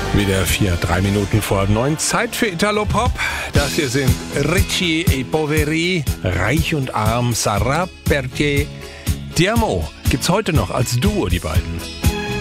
Wieder 3 Minuten vor 9. Zeit für Italo-Pop. Das hier sind Ricci e Poveri, Reich und Arm, Sarà perché ti amo. Gibt's heute noch als Duo, die beiden.